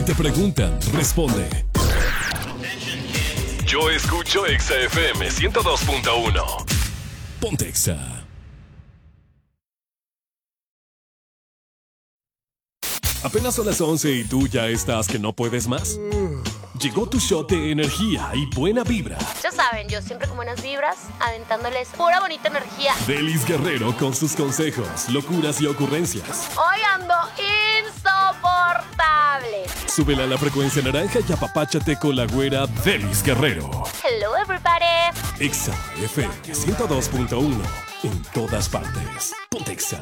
te preguntan, responde. Yo escucho Exa FM 102.1. Ponte Exa. Apenas son las 11 y tú ya estás que no puedes más. Llegó tu shot de energía y buena vibra. Ya saben, yo siempre con buenas vibras, aventándoles pura bonita energía. Delis Guerrero con sus consejos, locuras y ocurrencias. Hoy ando insoportable. Súbela a la frecuencia naranja y apapáchate con la güera Delis Guerrero. Hello everybody. Exa FM 102.1. En todas partes. Ponte Exa.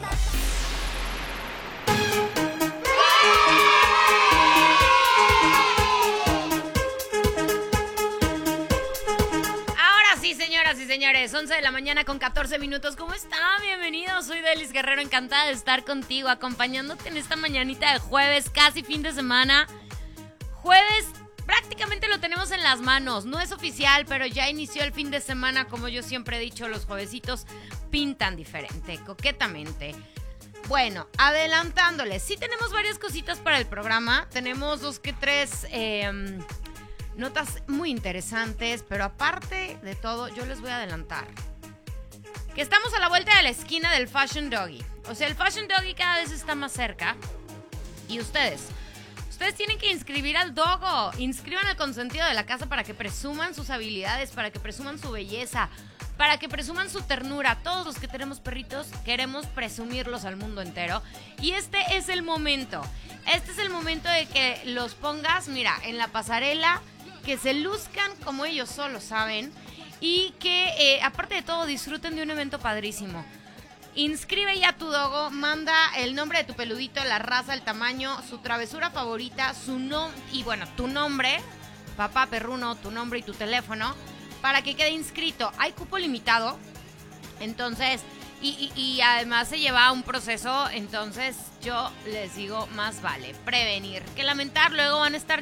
Señoras y señores, 11 de la mañana con 14 minutos. ¿Cómo están? Bienvenidos. Soy Delis Guerrero, encantada de estar contigo, acompañándote en esta mañanita de jueves, casi fin de semana. Jueves prácticamente lo tenemos en las manos. No es oficial, pero ya inició el fin de semana. Como yo siempre he dicho, los juevesitos pintan diferente, coquetamente. Bueno, adelantándoles, sí tenemos varias cositas para el programa. Tenemos 2 que 3 notas muy interesantes, pero aparte de todo, yo les voy a adelantar que estamos a la vuelta de la esquina del Fashion Doggy. O sea, el Fashion Doggy cada vez está más cerca. Y ustedes tienen que inscribir al dogo. Inscriban al consentido de la casa para que presuman sus habilidades, para que presuman su belleza, para que presuman su ternura. Todos los que tenemos perritos queremos presumirlos al mundo entero. Y este es el momento. Este es el momento de que los pongas, mira, en la pasarela, que se luzcan como ellos solo saben y que, aparte de todo, disfruten de un evento padrísimo. Inscribe ya tu dogo, manda el nombre de tu peludito, la raza, el tamaño, su travesura favorita, y bueno, tu nombre, papá perruno, tu nombre y tu teléfono, para que quede inscrito. Hay cupo limitado, entonces, y además se lleva un proceso, entonces yo les digo, más vale prevenir que lamentar. Luego van a estar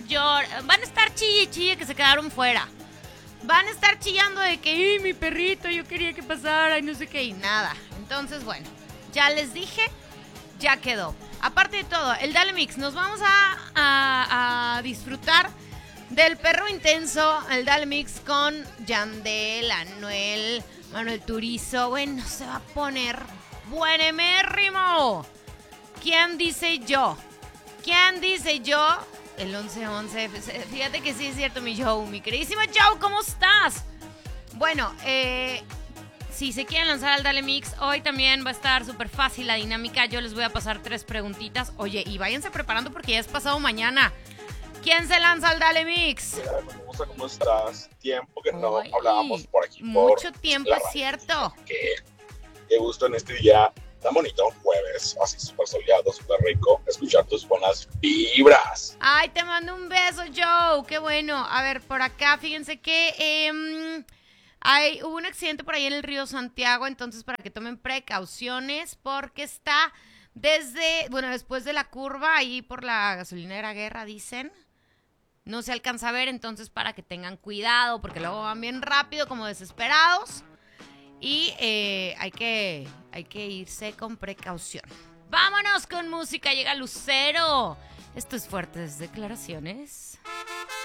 chille que se quedaron fuera. Van a estar chillando de que, mi perrito, yo quería que pasara y no sé qué, y nada. Entonces, bueno, ya les dije, ya quedó. Aparte de todo, el Dale Mix, nos vamos a disfrutar del perro intenso, el Dale Mix con Yandel, Anuel, Manuel Turizo. Bueno, se va a poner buenemérrimo. ¿Quién dice yo? El 11-11. Fíjate que sí es cierto, mi Joe. Mi queridísimo Joe, ¿cómo estás? Bueno, si se quieren lanzar al Dale Mix, hoy también va a estar súper fácil la dinámica. Yo les voy a pasar 3 preguntitas. Oye, y váyanse preparando porque ya es pasado mañana. ¿Quién se lanza al Dale Mix? ¿Cómo estás? Tiempo que no hablábamos por aquí. Mucho tiempo, es cierto. Qué gusto en este día tan bonito, jueves, así súper soleado, súper rico, escuchar tus buenas vibras. Ay, te mando un beso, Joe. Qué bueno. A ver, por acá, fíjense que hubo un accidente por ahí en el río Santiago, entonces para que tomen precauciones, porque está después de la curva, ahí por la gasolinera Guerra, dicen. No se alcanza a ver, entonces para que tengan cuidado, porque luego van bien rápido, como desesperados. Y hay que irse con precaución. Vámonos con música, llega Lucero. Esto es Fuertes Declaraciones.